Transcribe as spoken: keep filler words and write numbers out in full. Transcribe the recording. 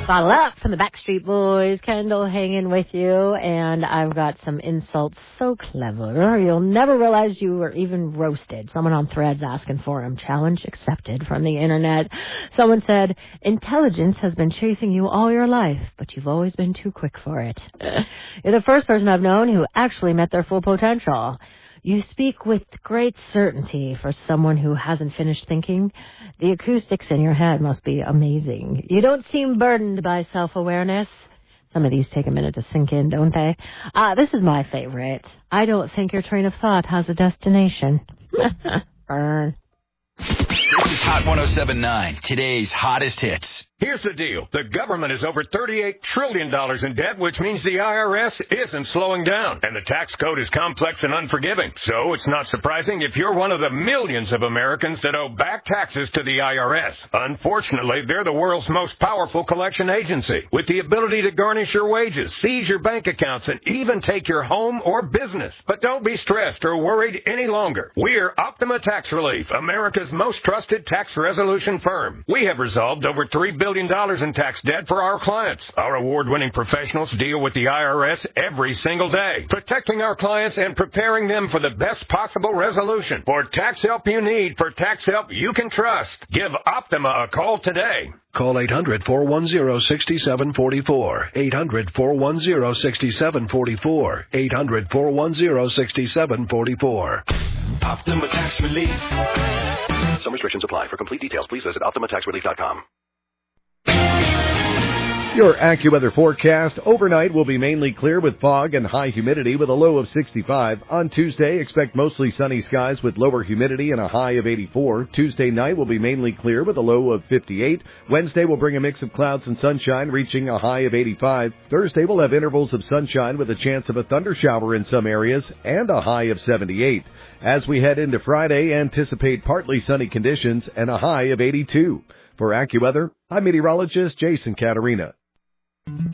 Bottle Up from the Backstreet Boys. Kendall hanging with you, and I've got some insults so clever you'll never realize you were even roasted. Someone on Threads asking for them. Challenge accepted from the internet. Someone said, intelligence has been chasing you all your life, but you've always been too quick for it. You're the first person I've known who actually met their full potential. You speak with great certainty for someone who hasn't finished thinking. The acoustics in your head must be amazing. You don't seem burdened by self-awareness. Some of these take a minute to sink in, don't they? Uh, this is my favorite. I don't think your train of thought has a destination. Burn. This is Hot one oh seven point nine, today's hottest hits. Here's the deal. The government is over thirty-eight trillion dollars in debt, which means the I R S isn't slowing down. And the tax code is complex and unforgiving. So it's not surprising if you're one of the millions of Americans that owe back taxes to the I R S. Unfortunately, they're the world's most powerful collection agency, with the ability to garnish your wages, seize your bank accounts, and even take your home or business. But don't be stressed or worried any longer. We're Optima Tax Relief, America's most trusted tax resolution firm. We have resolved over three billion dollars in tax debt for our clients. Our award-winning professionals deal with the I R S every single day, protecting our clients and preparing them for the best possible resolution. For tax help you need, for tax help you can trust, give Optima a call today. Call eight hundred, four one zero, six seven four four. eight hundred, four one zero, six seven four four. eight hundred, four one zero, six seven four four. Optima Tax Relief. Some restrictions apply. For complete details, please visit optima tax relief dot com. Your AccuWeather forecast. Overnight will be mainly clear with fog and high humidity with a low of sixty-five. On Tuesday, expect mostly sunny skies with lower humidity and a high of eighty-four. Tuesday night will be mainly clear with a low of fifty-eight. Wednesday will bring a mix of clouds and sunshine, reaching a high of eighty-five. Thursday will have intervals of sunshine with a chance of a thunder shower in some areas and a high of seventy-eight. As we head into Friday, anticipate partly sunny conditions and a high of eighty-two. For AccuWeather, I'm meteorologist Jason Caterina.